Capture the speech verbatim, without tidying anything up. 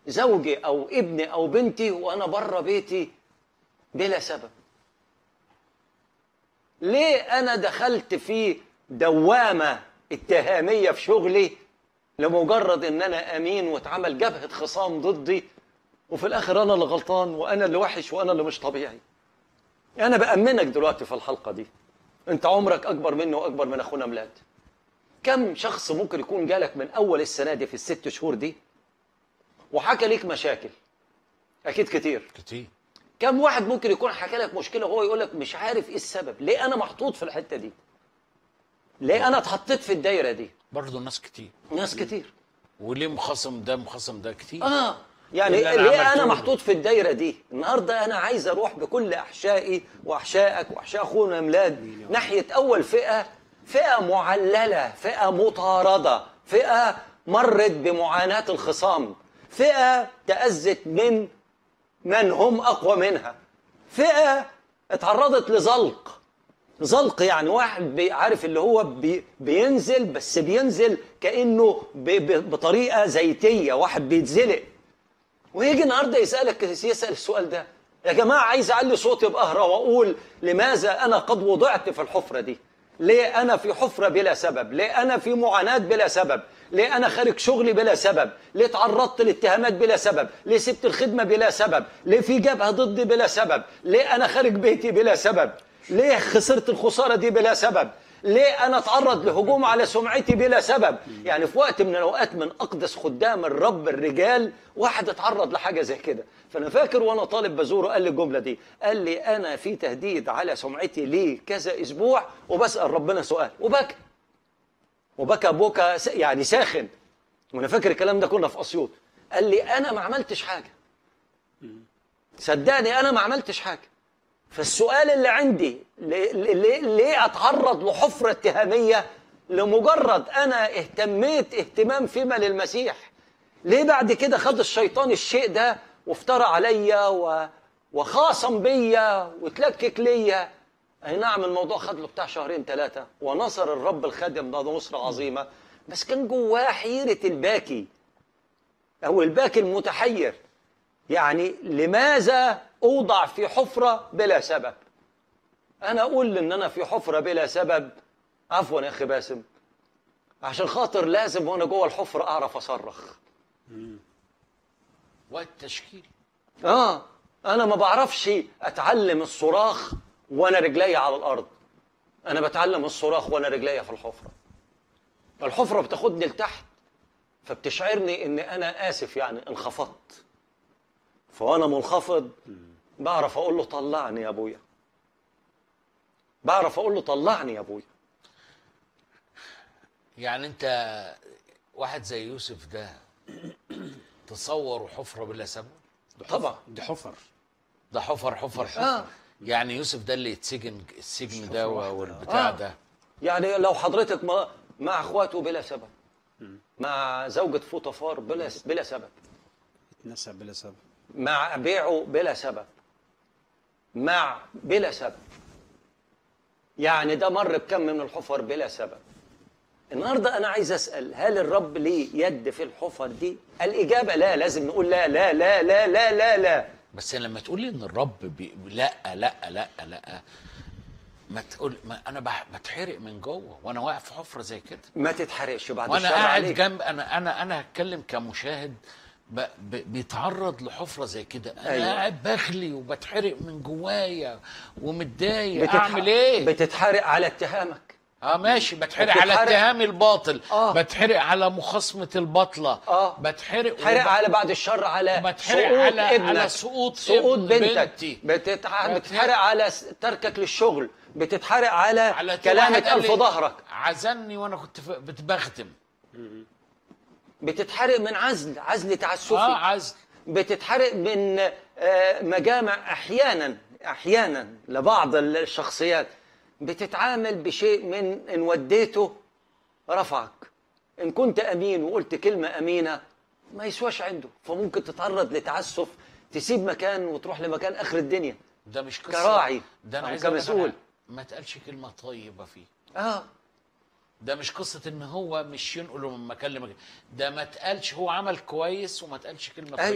زوجي او ابني او بنتي وانا بره بيتي بلا سبب؟ ليه انا دخلت في دوامه اتهاميه في شغلي لمجرد ان انا امين واتعمل جبهه خصام ضدي، وفي الاخر انا اللي غلطان وانا اللي وحش وانا اللي مش طبيعي؟ انا بامنك دلوقتي في الحلقه دي، انت عمرك اكبر مني واكبر من اخونا ميلاد. كم شخص ممكن يكون جالك من اول السنه دي في الست شهور دي وحكى ليك مشاكل؟ اكيد كتير كتير. كم واحد ممكن يكون حكى لك مشكله وهو يقول لك مش عارف ايه السبب، ليه انا محطوط في الحته دي، ليه انا اتحطيت في الدايره دي؟ برضه ناس كتير ناس كتير. وليه مخصم ده مخصم ده كتير. اه يعني اللي أنا ليه انا عملته محطوط في الدايره دي؟ النهارده انا عايز اروح بكل احشائي واحشائك واحشاء اخونا ميلاد ناحيه اول فئه، فئه معلله، فئه مطارده، فئه مرت بمعاناه الخصام، فئه تأذت من من هم اقوى منها، فئه اتعرضت لزلق. زلق يعني واحد عارف اللي هو بي بينزل، بس بينزل كأنه بطريقة زيتية، واحد بيتزلق. ويجي النهارده يسألك يسأل السؤال ده، يا جماعة عايز أعلي صوتي بقهرة وأقول لماذا أنا قد وضعت في الحفرة دي؟ ليه أنا في حفرة بلا سبب؟ ليه أنا في معاناة بلا سبب؟ ليه أنا خارج شغلي بلا سبب؟ ليه تعرضت لاتهامات بلا سبب؟ ليه سبت الخدمة بلا سبب؟ ليه في جبهة ضدي بلا سبب؟ ليه أنا خارج بيتي بلا سبب؟ ليه خسرت الخسارة دي بلا سبب؟ ليه أنا أتعرض لهجوم على سمعتي بلا سبب؟ يعني في وقت من الأوقات من أقدس خدام الرب الرجال واحد اتعرض لحاجة زي كده. فأنا فاكر وأنا طالب بزوره قال لي الجملة دي، قال لي أنا في تهديد على سمعتي ليه كذا أسبوع وبسأل ربنا سؤال، وبكى وبكى بكى يعني ساخن. وأنا فاكر الكلام ده كنا في أسيوط. قال لي أنا ما عملتش حاجة، صدقني أنا ما عملتش حاجة. فالسؤال اللي عندي، ليه, ليه أتعرض لحفرة اتهامية لمجرد أنا اهتميت اهتمام فيما للمسيح؟ ليه بعد كده خد الشيطان الشيء ده وافترى عليا و... وخاصم بيا وتلكك ليا؟ أي نعم الموضوع خد له بتاع شهرين ثلاثة ونصر الرب الخادم ده نصرة عظيمة، بس كان جواه حيرة الباكي أو الباكي المتحير. يعني لماذا أوضع في حفرة بلا سبب؟ أنا أقول إن أنا في حفرة بلا سبب، عفوا يا أخي باسم، عشان خاطر لازم وأنا جوه الحفرة أعرف أصرخ. والتشكيل آه أنا ما بعرفش أتعلم الصراخ وأنا رجلي على الأرض، أنا بتعلم الصراخ وأنا رجلي في الحفرة. الحفرة بتاخدني لتحت فبتشعرني إن أنا آسف، يعني انخفضت، فوانا منخفض بعرف اقول له طلعني يا ابويا، بعرف اقول له طلعني يا ابويا. يعني انت واحد زي يوسف ده تصور حفرة بلا سبب؟ طبعا دي حفر، ده حفر حفر حفر. آه. يعني يوسف ده اللي يتسجن السجن ده والبتاع آه. ده. يعني لو حضرتك ما مع اخواته بلا سبب، مع زوجة فوطفار بلا بلا سبب، اتنسى بلا سبب، مع بيعه بلا سبب، مع بلا سبب، يعني ده مر بكم من الحفر بلا سبب. النهارده انا عايز اسال، هل الرب ليه يد في الحفر دي؟ الاجابه لا، لازم نقول لا لا لا لا لا لا لا. بس لما تقول لي ان الرب بي... لا لا لا لا ما تقول ما انا بح... بتحرق من جوه وانا واقف في حفره زي كده. ما تتحرقش بعد وانا الشر قاعد عليك. جنب انا انا انا هتكلم كمشاهد ب... ب... بيتعرض لحفره زي كده، انا أيوة. قاعد بغلي وبتحرق من جوايا ومتضايق. بتتح... اعمل ايه؟ بتتحرق على اتهامك. اه ماشي، بتحرق وبتتحرق... على اتهامي الباطل. آه. بتحرق على مخاصمه البطله. اه بتحرق بتحرق وب... على بعد الشر على بتحرق سقوط على ابنك، على سقوط سقوط ابن بنتك، بنتي. بتتح... بتتحرق على تركك للشغل، بتتحرق على, على كلامة ألف ظهرك، عزلني وانا كنت بتبختم. بتتحرق من عزل عزل تعسفي، اه عزل، بتتحرق من آه مجامع احيانا احيانا لبعض الشخصيات بتتعامل بشيء من ان وديته رفعك، ان كنت امين وقلت كلمه امينه ما يسواش عنده، فممكن تتعرض لتعسف، تسيب مكان وتروح لمكان اخر الدنيا. ده مش قصه كراعي ده انا أو عايز أقول لك كمسؤول. أنا ما تقالش كلمه طيبه فيه. اه ده مش قصه ان هو مش ينقله من مكان لمكان، ده ما تقالش، هو عمل كويس وما تقالش كلمه أيوة.